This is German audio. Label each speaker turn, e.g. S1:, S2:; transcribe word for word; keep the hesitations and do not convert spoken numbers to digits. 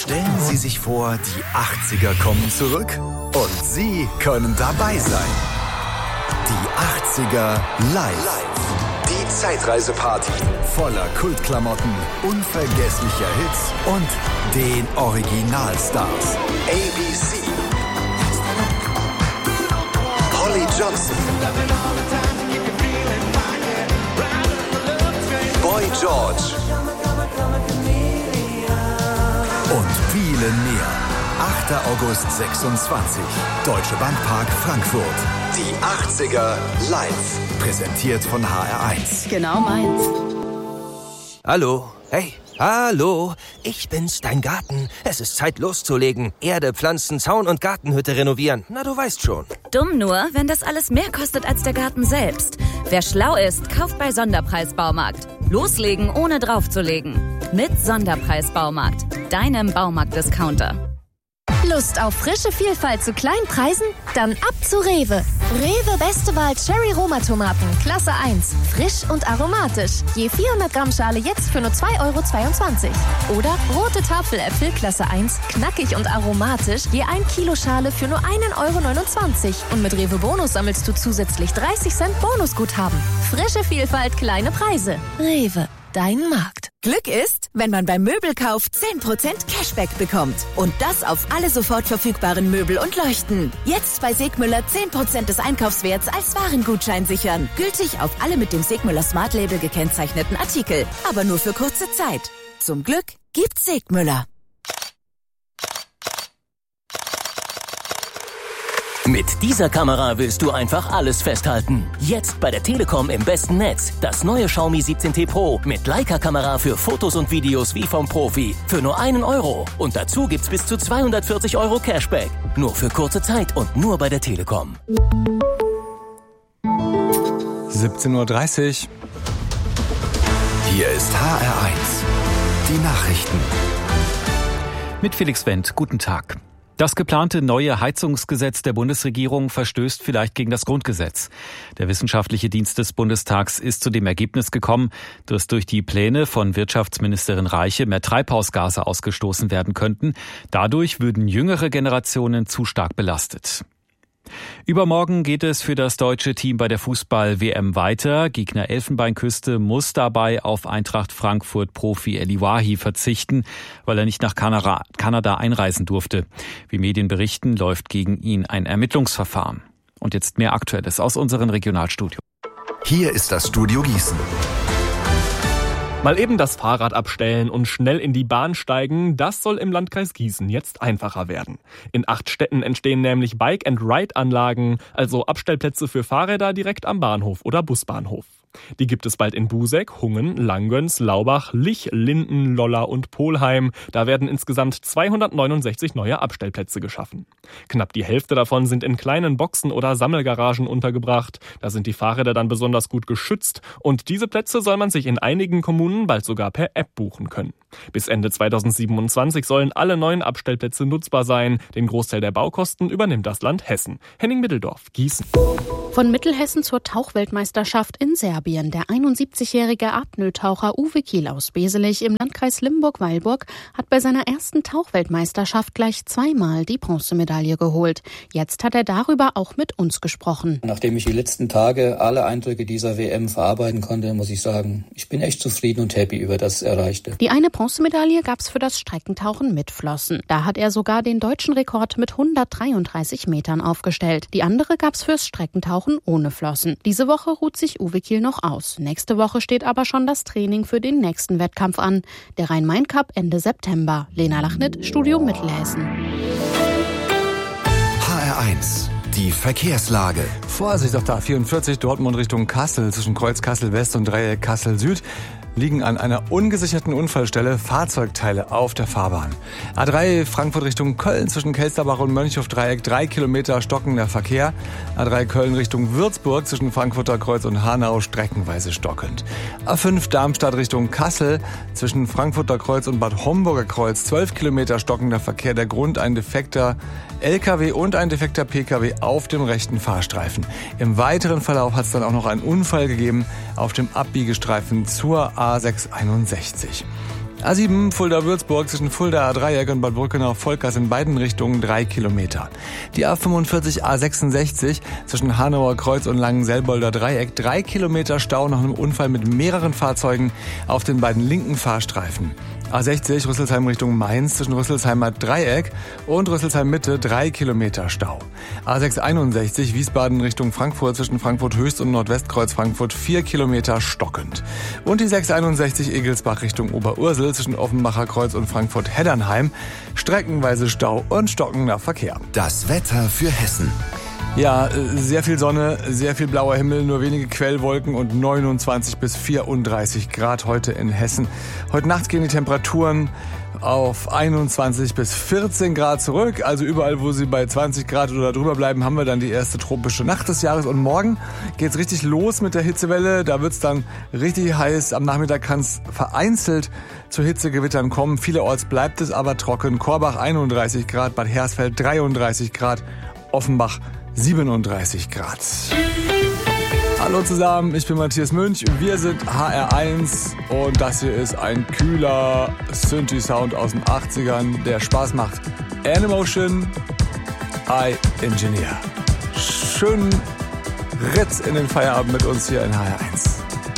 S1: Stellen Sie sich vor, die achtziger kommen zurück und Sie können dabei sein. Die achtziger live. Die Zeitreiseparty voller Kultklamotten, unvergesslicher Hits und den Originalstars. A B C, Holly Johnson, Boy George und viele mehr. achter August sechsundzwanzig. Deutsche Bankpark Frankfurt. Die achtziger live. Präsentiert von H R eins.
S2: Genau meins.
S3: Hallo, hey, hallo, ich bin's, dein Garten. Es ist Zeit loszulegen. Erde, Pflanzen, Zaun und Gartenhütte renovieren. Na, du weißt schon.
S2: Dumm nur, wenn das alles mehr kostet als der Garten selbst. Wer schlau ist, kauft bei Sonderpreis Baumarkt. Loslegen, ohne draufzulegen. Mit Sonderpreis Baumarkt, deinem Baumarkt-Discounter.
S4: Lust auf frische Vielfalt zu kleinen Preisen? Dann ab zu Rewe. Rewe beste Wahl Cherry Roma Tomaten, Klasse eins. Frisch und aromatisch. Je vierhundert Gramm Schale jetzt für nur zwei Euro zweiundzwanzig. Oder rote Tafeläpfel, Klasse eins, knackig und aromatisch. Je ein Kilo Schale für nur einen Euro neunundzwanzig. Und mit Rewe Bonus sammelst du zusätzlich dreißig Cent Bonusguthaben. Frische Vielfalt, kleine Preise. Rewe. Dein Markt.
S5: Glück ist, wenn man beim Möbelkauf zehn Prozent Cashback bekommt. Und das auf alle sofort verfügbaren Möbel und Leuchten. Jetzt bei Segmüller zehn Prozent des Einkaufswerts als Warengutschein sichern. Gültig auf alle mit dem Segmüller Smart Label gekennzeichneten Artikel. Aber nur für kurze Zeit. Zum Glück gibt's Segmüller.
S6: Mit dieser Kamera willst du einfach alles festhalten. Jetzt bei der Telekom im besten Netz. Das neue Xiaomi siebzehn T Pro mit Leica-Kamera für Fotos und Videos wie vom Profi. Für nur einen Euro. Und dazu gibt's bis zu zweihundertvierzig Euro Cashback. Nur für kurze Zeit und nur bei der Telekom.
S7: siebzehn Uhr dreißig.
S1: Hier ist H R eins. Die Nachrichten.
S7: Mit Felix Wendt. Guten Tag. Das geplante neue Heizungsgesetz der Bundesregierung verstößt vielleicht gegen das Grundgesetz. Der wissenschaftliche Dienst des Bundestags ist zu dem Ergebnis gekommen, dass durch die Pläne von Wirtschaftsministerin Reiche mehr Treibhausgase ausgestoßen werden könnten. Dadurch würden jüngere Generationen zu stark belastet. Übermorgen geht es für das deutsche Team bei der Fußball-W M weiter. Gegner Elfenbeinküste muss dabei auf Eintracht Frankfurt-Profi Eli Wahi verzichten, weil er nicht nach Kanada einreisen durfte. Wie Medien berichten, läuft gegen ihn ein Ermittlungsverfahren. Und jetzt mehr Aktuelles aus unserem Regionalstudio.
S1: Hier ist das Studio Gießen.
S8: Mal eben das Fahrrad abstellen und schnell in die Bahn steigen, das soll im Landkreis Gießen jetzt einfacher werden. In acht Städten entstehen nämlich Bike-and-Ride-Anlagen, also Abstellplätze für Fahrräder direkt am Bahnhof oder Busbahnhof. Die gibt es bald in Buseck, Hungen, Langgöns, Laubach, Lich, Linden, Lolla und Polheim. Da werden insgesamt zweihundertneunundsechzig neue Abstellplätze geschaffen. Knapp die Hälfte davon sind in kleinen Boxen oder Sammelgaragen untergebracht. Da sind die Fahrräder dann besonders gut geschützt und diese Plätze soll man sich in einigen Kommunen bald sogar per App buchen können. Bis Ende zweitausendsiebenundzwanzig sollen alle neuen Abstellplätze nutzbar sein. Den Großteil der Baukosten übernimmt das Land Hessen. Henning Middeldorf, Gießen.
S9: Von Mittelhessen zur Tauchweltmeisterschaft in Serbien. Der einundsiebzigjährige Apnoe-Taucher Uwe Kiel aus Beselich im Landkreis Limburg-Weilburg hat bei seiner ersten Tauchweltmeisterschaft gleich zweimal die Bronzemedaille geholt. Jetzt hat er darüber auch mit uns gesprochen.
S10: Nachdem ich die letzten Tage alle Eindrücke dieser W M verarbeiten konnte, muss ich sagen, ich bin echt zufrieden und happy über das Erreichte.
S9: Die eine Bronzemedaille gab's für das Streckentauchen mit Flossen. Da hat er sogar den deutschen Rekord mit hundertdreiunddreißig Metern aufgestellt. Die andere gab's fürs Streckentauchen ohne Flossen. Diese Woche ruht sich Uwe Kiel noch aus. Nächste Woche steht aber schon das Training für den nächsten Wettkampf an. Der Rhein-Main-Cup Ende September. Lena Lachnit, Studio Mittelhessen.
S1: H R eins. Die Verkehrslage.
S7: Vorsicht auf der A vierundvierzig Dortmund Richtung Kassel zwischen Kreuz Kassel West und Dreieck Kassel Süd. Liegen an einer ungesicherten Unfallstelle Fahrzeugteile auf der Fahrbahn. A drei Frankfurt Richtung Köln zwischen Kelsterbach und Mönchhof-Dreieck drei Kilometer stockender Verkehr. A drei Köln Richtung Würzburg zwischen Frankfurter Kreuz und Hanau streckenweise stockend. A fünf Darmstadt Richtung Kassel zwischen Frankfurter Kreuz und Bad Homburger Kreuz zwölf Kilometer stockender Verkehr. Der Grund ein defekter L K W und ein defekter P K W auf dem rechten Fahrstreifen. Im weiteren Verlauf hat es dann auch noch einen Unfall gegeben auf dem Abbiegestreifen zur A sechshunderteinundsechzig.
S11: A sieben Fulda-Würzburg zwischen Fulda-Dreieck und Bad Brückenau-Volkers in beiden Richtungen drei Kilometer. Die A fünfundvierzig A sechsundsechzig zwischen Hanauer Kreuz und Langenselbolder Dreieck drei Kilometer Stau nach einem Unfall mit mehreren Fahrzeugen auf den beiden linken Fahrstreifen. A sechzig Rüsselsheim Richtung Mainz zwischen Rüsselsheimer Dreieck und Rüsselsheim Mitte drei Kilometer Stau. A sechshunderteinundsechzig Wiesbaden Richtung Frankfurt zwischen Frankfurt Höchst und Nordwestkreuz Frankfurt vier Kilometer stockend. Und die sechshunderteinundsechzig Egelsbach Richtung Oberursel zwischen Offenbacher Kreuz und Frankfurt-Heddernheim streckenweise Stau und stockender Verkehr.
S1: Das Wetter für Hessen.
S11: Ja, sehr viel Sonne, sehr viel blauer Himmel, nur wenige Quellwolken und neunundzwanzig bis vierunddreißig Grad heute in Hessen. Heute Nacht gehen die Temperaturen auf einundzwanzig bis vierzehn Grad zurück. Also überall, wo sie bei zwanzig Grad oder drüber bleiben, haben wir dann die erste tropische Nacht des Jahres. Und morgen geht's richtig los mit der Hitzewelle. Da wird's dann richtig heiß. Am Nachmittag kann's vereinzelt zu Hitzegewittern kommen. Vielerorts bleibt es aber trocken. Korbach einunddreißig Grad, Bad Hersfeld dreiunddreißig Grad, Offenbach siebenunddreißig Grad. Hallo zusammen, ich bin Matthias Münch, wir sind H R eins und das hier ist ein kühler Synthi-Sound aus den achtzigern, der Spaß macht. Animotion, I Engineer. Schönen Ritz in den Feierabend mit uns hier in H R eins.